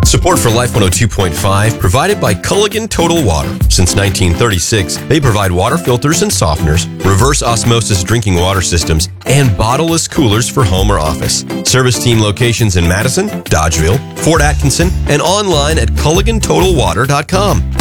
Support for Life 102.5 provided by Culligan Total Water. Since 1936, they provide water filters and softeners, reverse osmosis drinking water systems, and bottleless coolers for home or office. Service team locations in Madison, Dodgeville, Fort Atkinson, and online at CulliganTotalWater.com.